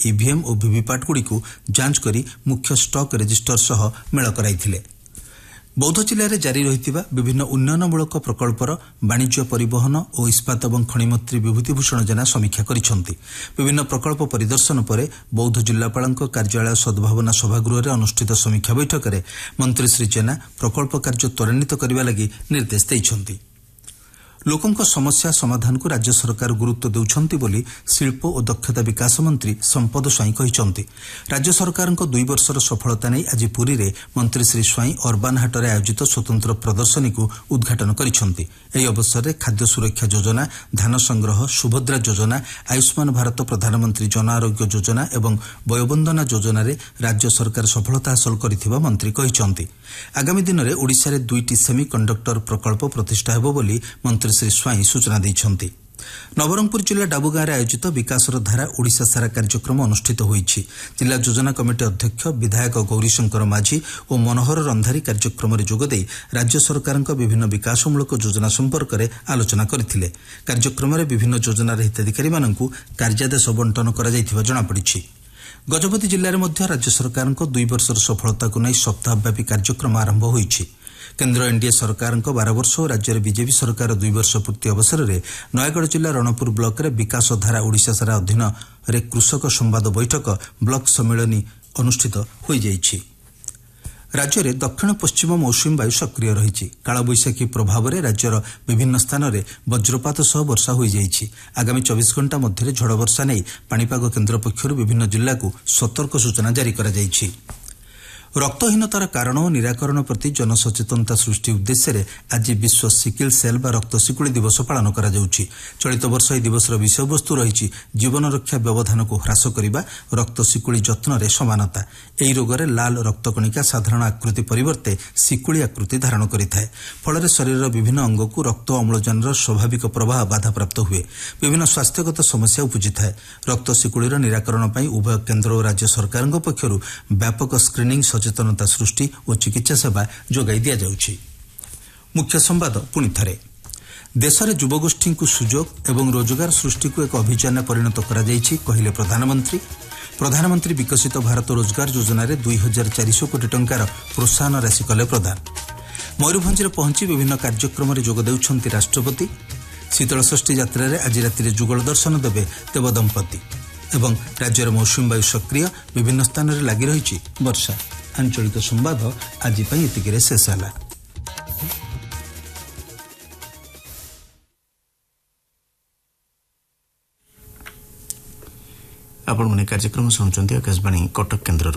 EVM और VVPAT गुड़िक जांच कर मुख्य स्टक रेजिस्टर सह मेल कराइथिले। बौद्ध जिले में जारी रही विभिन्न उन्नयनमूलक प्रकल्पर वाणिज्य परिवहन और इस्पात और खनि मंत्री विभूतिभूषण जेना समीक्षा करिसेंति। विभिन्न प्रकल्प परिदर्शन पर बौद्ध जिलापाल कार्यालय सद्भावना सभागृह अनुष्ठित समीक्षा बैठक में मंत्री श्री जेना प्रकल्प कार्य त्वरान्वित करने लगी निर्देश देइछंति। लोकों समस्या समाधान को राज्य सरकार गुरुत्व देउछंती बोली शिल्प और दक्षता विकास मंत्री संपद स्वाई कहिसंती। राज्य सरकार 2 वर्षर सफलता नहीं आज पुरी रे मंत्री श्री स्वाई अर्बान हाटरे आयोजित स्वतंत्र प्रदर्शनी को उद्घाटन करिसंती। एही अवसर में खाद्य सुरक्षा योजना, धान संग्रह, सुभद्रा योजना, आयुष्मान भारत प्रधानमंत्री जन आरोग्य योजना एवं वयोबंदना योजना रे राज्य सरकार सफलता हासिल करिथिबा मंत्री कहिसंती। आगामी दिन में ओडिशा रे 2टी सेमी कंडक्टर प्रकल्प प्रतिष्ठा हेबो बोली मंत्री श्री स्वाई सूचना दैछंती। नवरंगपुर जिला डाबुगाँ आयोजित विकासर धारा ओडिशा सारा कार्यक्रम अनुष्ठित होईछि। जिला योजना कमिटी अध्यक्ष विधायक गौरीशंकर माझी और मनोहर रंधारी कार्यक्रम में जोगदे राज्य सरकार विभिन्न विकासमूलक योजना संपर्क में आलोचना करथिले। कार्यक्रम में विभिन्न योजनार हिताधिकारी मानकु कार्यादेश बंटन करा जायथिबा जणापड़िछि। गजपति जिले में राज्य सरकार 2 वर्षर सफलता को नहीं सप्ताहव्यापी कार्यक्रम आरंभ होईछि। केन्द्र एनडीए सरकार 12 वर्ष और राज्य बीजेपी सरकार 2 वर्ष पूर्ति अवसर में नयगढ़ जिला रणपुर ब्लॉक रे विकास धारा ओडिशा सारा अधीन रे कृषक संवाद बैठक ब्लॉक सम्मेलन अनुष्ठित हो जाइछि। राज्य में दक्षिण पश्चिम मौसुमी वायु सक्रिय रही। कालबैशाखी प्रभाव में राज्यर विभिन्न स्थान में वज्रपात सह वर्षा हो जाइछि। आगामी 24 घंटा मध्य झड़ वर्षा नहीं पाणीपाग केन्द्र पक्षर विभिन्न जिला को सतर्क सूचना जारी करा जाइछि। रक्तहीनतार कारण और निराकरण प्रति जनसचेतनता सृष्टि उद्देश्य आज विश्व सिकिल सेल बा रक्त शिकुड़ी दिवस पालन करा जाउछि। चलित वर्ष यह दिवसर विषयवस्तु रही जीवन रक्षा व्यवधान को ह्रास करने रक्त शिकुड़ी जत्न रे समानता। एही रोगरे लाल रक्तकणिका साधारण आकृति परिवर्ते शिकुड़ी आकृति धारण करिथाए। फल शरीर विभिन्न अंग को रक्त अम्लजान स्वाभाविक प्रवाह बाधाप्राप्त हुए। विभिन्न स्वास्थ्यगत समस्या उपजी थाए। रक्त शिकुड़ीर निराकरण पर उभय केन्द्र और राज्य सरकार पक्षर व्यापक स्क्रिनिंग सचेतनता सृष्टि और चिकित्सा सेवा जोगाई दिया जाउछि। मुख्य संवाद पुणी थरे। देश में युवगोष्ठी को सुजोग एवं रोजगार सृष्टि को एक अभियान परिणत करा जाइछि कहिले प्रधानमंत्री। प्रधानमंत्री विकसित भारत रोजगार योजना रे 2400 कोटी टंकार प्रोत्साहन राशि कले प्रदान। मयूरभंज पहुंची विभिन्न कार्यक्रम में जोग देउछंती राष्ट्रपति। शीतलषष्ठी यात्रा रे आज राति जुगल दर्शन देवे देव दंपति। एवं राज्यर मौसुमी वायु सक्रिय विभिन्न स्थान में लगी रही वर्षा। आंचलिक संवाद आज एतिके शेष है। आपण माने कार्यक्रम सुनुचंती आकाशवाणी कटक केन्द्ररू।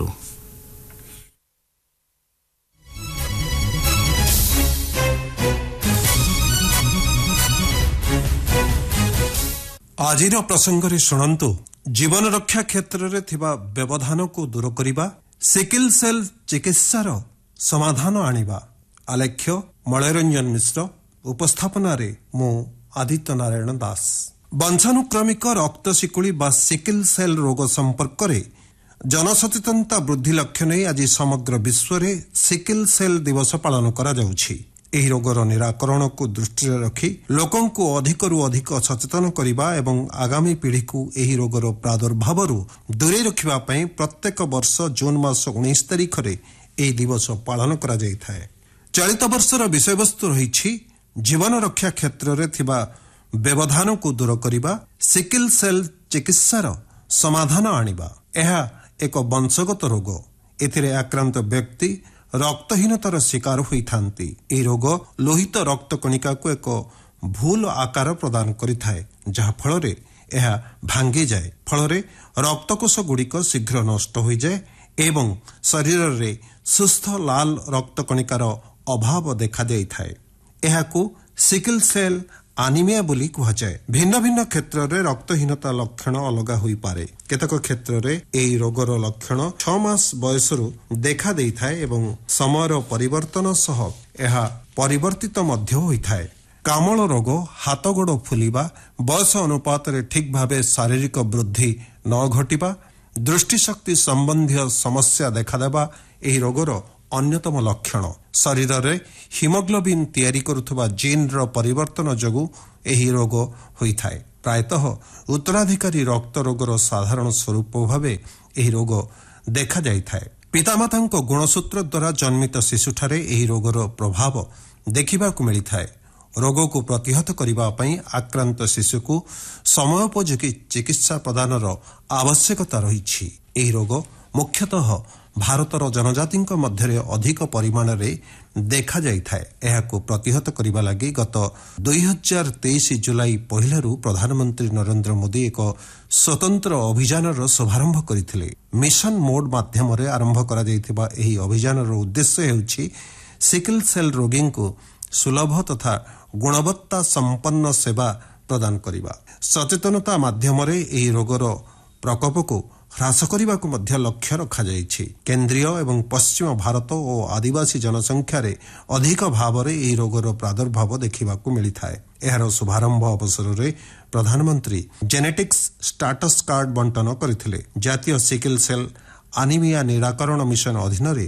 आजिर प्रसंग शुणु। जीवन रक्षा क्षेत्र में थिबा व्यवधान को दूर करने सिकिल सेल चिकित्सार समाधान आनिबा। आलेख्य मलयरंजन मिश्र। उपस्थापना रे मु आदित्य नारायण दास। वंशानुक्रमिक रक्त शिकुड़ी बा सिकिल सेल रोग संपर्क में जनसचेतनता वृद्धि लक्ष्य नहीं आज समग्र विश्व में सिकिल सेल दिवस पालन करा जाउछि। एही रोगर निराकरण को दृष्टि रखी लोकों को अधिकरू अधिक सचेतन करने एवं आगामी पीढ़ी को एही रोगर प्रादुर्भाव दूरे रखिबा पई प्रत्येक वर्ष जून मास 19 तारिख रे एही दिवस पालन करा जायथाय। चलित वर्षर विषयवस्तु रही जीवन रक्षा क्षेत्र में थिबा व्यवधान को दूर करने सिकिल सेल चिकित्सार समाधान आनिबा। यह एक वंशगत रोग। एथिरे आक्रांत व्यक्ति रक्तहीनतार शिकार होइथांती। एही रोग लोहित रक्त कणिका को एक भूल आकार प्रदान करिथाए जहा फल रे यह भांगी जाए। फल रे रक्तकोष गुड़िक शीघ्र नष्ट हो जाए एवं शरीर रे सुस्थ लाल रक्त कणिकार अभाव देखा देइथाए। एहाकू सिकिल सेल आनिमिया बोली कुहाଯାଏ। भिन्न भिन्न क्षेत्र में रक्तहीनता लक्षण अलग होई पारे। केतक क्षेत्र में एही रोगर लक्षण 6 मास बयसरू देखा देइथाए एवं समयर परिवर्तन सह यह परिवर्तित मध्य होइथाए। कामल रोग, हाथ गोड़ फुलिबा, बयस अनुपात रे ठीक भावे शारीरिक वृद्धि न घटिबा, दृष्टिशक्ति संबंधी समस्या देखादेबा एही रोगर अन्यतम लक्षण। शरीर रे हिमोग्लोबिन तैयारी करुथबा जीन रो परिवर्तन जोगु एही रोग होइथाए। ପ୍ରାୟତଃ ଉତ୍ତରାଧିକାରୀ ରକ୍ତ ରୋଗର ସାଧାରଣ ସ୍ୱରୂପ ଭାବେ ଏହି ରୋଗ ଦେଖାଯାଇଥାଏ। ପିତାମାତାଙ୍କ ଗୁଣସୂତ୍ର ଦ୍ୱାରା ଜନ୍ମିତ ଶିଶୁଠାରେ ଏହି ରୋଗର ପ୍ରଭାବ ଦେଖିବାକୁ ମିଳିଥାଏ। ରୋଗକୁ ପ୍ରତିହତ କରିବା ପାଇଁ ଆକ୍ରାନ୍ତ ଶିଶୁକୁ ସମୟୋପଯୋଗୀ ଚିକିତ୍ସା ପ୍ରଦାନର ଆବଶ୍ୟକତା ରହିଛି। ଏହି ରୋଗ ମୁଖ୍ୟତଃ ଭାରତର ଜନଜାତିଙ୍କ ମଧ୍ୟରେ ଅଧିକ ପରିମାଣରେ ଦେଖାଯାଇଥାଏ। ଏହାକୁ ପ୍ରତିହତ କରିବା ଲାଗି ଗତ 2023 ଜୁଲାଇ 1ରୁ ପ୍ରଧାନମନ୍ତ୍ରୀ ନରେନ୍ଦ୍ର ମୋଦି ଏକ ସ୍ୱତନ୍ତ୍ର ଅଭିଯାନର ଶୁଭାରମ୍ଭ କରିଥିଲେ। ମିଶନ ମୋଡ୍ ମାଧ୍ୟମରେ ଆରମ୍ଭ କରାଯାଇଥିବା ଏହି ଅଭିଯାନର ଉଦ୍ଦେଶ୍ୟ ହେଉଛି ସିକଲ ସେଲ୍ ରୋଗୀଙ୍କୁ ସୁଲଭ ତଥା ଗୁଣବତ୍ତା ସମ୍ପନ୍ନ ସେବା ପ୍ରଦାନ କରିବା। ସଚେତନତା ମାଧ୍ୟମରେ ଏହି ରୋଗର ପ୍ରକୋପକୁ ହ୍ରାସ କରିବାକୁ ମଧ୍ୟ ଲକ୍ଷ୍ୟ ରଖାଯାଇଛି। କେନ୍ଦ୍ରୀୟ ଏବଂ ପଶ୍ଚିମ ଭାରତ ଓ ଆଦିବାସୀ ଜନସଂଖ୍ୟାରେ ଅଧିକ ଭାବରେ ଏହି ରୋଗର ପ୍ରାଦୁର୍ଭାବ ଦେଖିବାକୁ ମିଳିଥାଏ। ଏହାର ଶୁଭାରମ୍ଭ ଅବସରରେ ପ୍ରଧାନମନ୍ତ୍ରୀ ଜେନେଟିକ୍ସ ଷ୍ଟାଟସ୍ କାର୍ଡ ବଣ୍ଟନ କରିଥିଲେ। ଜାତୀୟ ସିକଲ ସେଲ୍ ଆନିମିଆ ନିରାକରଣ ମିଶନ ଅଧୀନରେ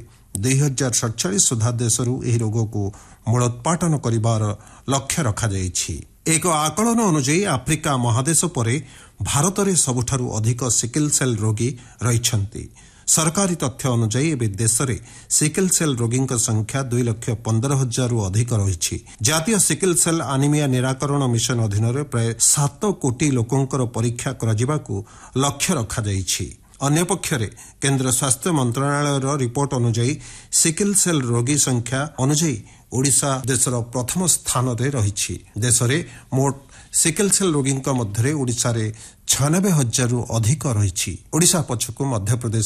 2047 ସୁଦ୍ଧା ଦେଶରୁ ଏହି ରୋଗକୁ ମୂଳୋତ୍ପାଟନ କରିବାର ଲକ୍ଷ୍ୟ ରଖାଯାଇଛି। ଏକ ଆକଳନ ଅନୁଯାୟୀ ଆଫ୍ରିକା ମହାଦେଶ ପରେ ଭାରତରେ ସବୁଠାରୁ ଅଧିକ ସିକଲ ସେଲ୍ ରୋଗୀ ରହିଛନ୍ତି। ସରକାରୀ ତଥ୍ୟ ଅନୁଯାୟୀ ଏବେ ଦେଶରେ ସିକଲ ସେଲ୍ ରୋଗୀଙ୍କ ସଂଖ୍ୟା 2,15,000ରୁ ଅଧିକ ରହିଛି। ଜାତୀୟ ସିକଲ ସେଲ୍ ଆନିମିଆ ନିରାକରଣ ମିଶନ ଅଧୀନରେ ପ୍ରାୟ 7 କୋଟି ଲୋକଙ୍କର ପରୀକ୍ଷା କରାଯିବାକୁ ଲକ୍ଷ୍ୟ ରଖାଯାଇଛି। ଅନ୍ୟପକ୍ଷରେ କେନ୍ଦ୍ର ସ୍ୱାସ୍ଥ୍ୟ ମନ୍ତ୍ରଣାଳୟର ରିପୋର୍ଟ ଅନୁଯାୟୀ ସିକଲ ସେଲ୍ ରୋଗୀ ସଂଖ୍ୟା ଅନୁଯାୟୀ ଓଡ଼ିଶା ଦେଶର ପ୍ରଥମ ସ୍ଥାନରେ ରହିଛି। ଦେଶରେ ମୋଟ ସିକଲ ସେଲ୍ ରୋଗୀଙ୍କ ମଧ୍ୟରେ ଓଡ଼ିଶାରେ 96,000ରୁ ଅଧିକ ରହିଛି। ଓଡ଼ିଶା ପଛକୁ ମଧ୍ୟପ୍ରଦେଶ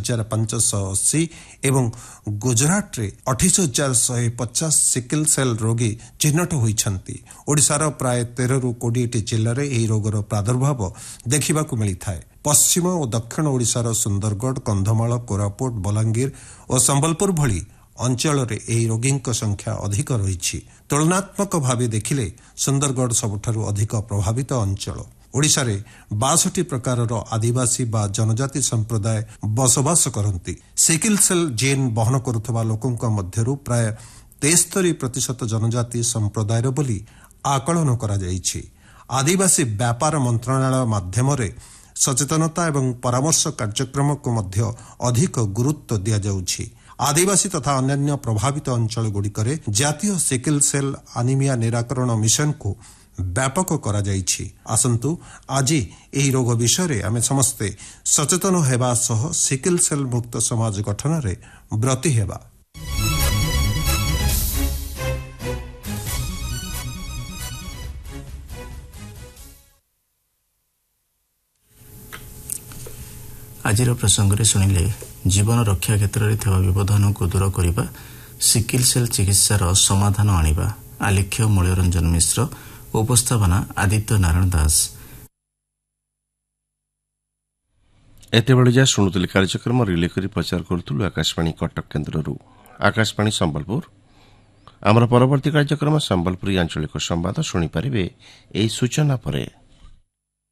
30,580 ଏବଂ ଗୁଜରାଟରେ 28,150 ସିକଲ ସେଲ୍ ରୋଗୀ ଚିହ୍ନଟ ହୋଇଛନ୍ତି। ଓଡ଼ିଶାର ପ୍ରାୟ 13ରୁ 20ଟି ଜିଲ୍ଲାରେ ଏହି ରୋଗର ପ୍ରାଦୁର୍ଭାବ ଦେଖିବାକୁ ମିଳିଥାଏ। ପଶ୍ଚିମ ଓ ଦକ୍ଷିଣ ଓଡ଼ିଶାର ସୁନ୍ଦରଗଡ଼, କନ୍ଧମାଳ, କୋରାପୁଟ, ବଲାଙ୍ଗୀର ଓ ସମ୍ବଲପୁର ଭଳି ଅଞ୍ଚଳରେ ଏହି ରୋଗୀଙ୍କ ସଂଖ୍ୟା ଅଧିକ ରହିଛି। ତୁଳନାତ୍ମକ ଭାବେ ଦେଖିଲେ ସୁନ୍ଦରଗଡ଼ ସବୁଠାରୁ ଅଧିକ ପ୍ରଭାବିତ ଅଞ୍ଚଳ। ଓଡ଼ିଶାରେ 62 ପ୍ରକାରର ଆଦିବାସୀ ବା ଜନଜାତି ସମ୍ପ୍ରଦାୟ ବସବାସ କରନ୍ତି। ସିକଲ ସେଲ୍ ଜିନ୍ ବହନ କରୁଥିବା ଲୋକଙ୍କ ମଧ୍ୟରୁ ପ୍ରାୟ 73% ଜନଜାତି ସମ୍ପ୍ରଦାୟର ବୋଲି ଆକଳନ କରାଯାଇଛି। ଆଦିବାସୀ ବ୍ୟାପାର ମନ୍ତ୍ରଣାଳୟ ମାଧ୍ୟମରେ ସଚେତନତା ଏବଂ ପରାମର୍ଶ କାର୍ଯ୍ୟକ୍ରମକୁ ମଧ୍ୟ ଅଧିକ ଗୁରୁତ୍ୱ ଦିଆଯାଉଛି। ଆଦିବାସୀ ତଥା ଅନ୍ୟାନ୍ୟ ପ୍ରଭାବିତ ଅଞ୍ଚଳଗୁଡ଼ିକରେ ଜାତୀୟ ସିକଲ ସେଲ୍ ଆନିମିଆ ନିରାକରଣ ମିଶନକୁ ବ୍ୟାପକ କରାଯାଇଛି। ଆସନ୍ତୁ ଆଜି ଏହି ରୋଗ ବିଷୟରେ ଆମେ ସମସ୍ତେ ସଚେତନ ହେବା ସହ ସିକଲ ସେଲ୍ ମୁକ୍ତ ସମାଜ ଗଠନରେ ବ୍ରତୀ ହେବା। ଆଜିର ପ୍ରସଙ୍ଗରେ ଶୁଣିଲେ ଜୀବନ ରକ୍ଷା କ୍ଷେତ୍ରରେ ଥିବା ବ୍ୟବଧାନକୁ ଦୂର କରିବା, ସିକଲ ସେଲ୍ ଚିକିତ୍ସାର ସମାଧାନ ଆଣିବା। ଆଲେଖ୍ୟ ମୂଲ୍ୟରଞ୍ଜନ ମିଶ୍ର, ଉପସ୍ଥାପନା ଆଦିତ୍ୟ ନାରାୟଣ ଦାସ। ଏତେବେଳେ ଯାଏ ଶୁଣୁଥିଲେ କାର୍ଯ୍ୟକ୍ରମ ରିଲେ କରି ପ୍ରଚାର କରୁଥିଲୁ ଆକାଶବାଣୀ କଟକ କେନ୍ଦ୍ରରୁ। ଆକାଶବାଣୀ ସମ୍ବଲପୁର। ଆମର ପରବର୍ତ୍ତୀ କାର୍ଯ୍ୟକ୍ରମ ସମ୍ବଲପୁରୀ ଆଞ୍ଚଳିକ ସମ୍ବାଦ ଶୁଣିପାରିବେ ଏହି ସୂଚନା ପରେ।